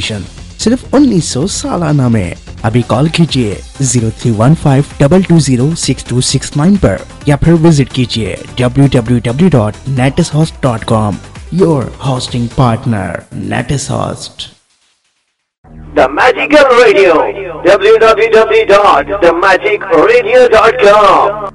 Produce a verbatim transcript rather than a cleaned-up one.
Connection सिर्फ उन्नीस सौ सालाना में। अभी कॉल कीजिए zero three one five double two zero six to six nine पर या फिर विजिट कीजिए W W W dot नेटिसहोस्ट dot com. Your hosting partner नेटिसहोस्ट। The Magical Radio, w w w dot the magic radio dot com।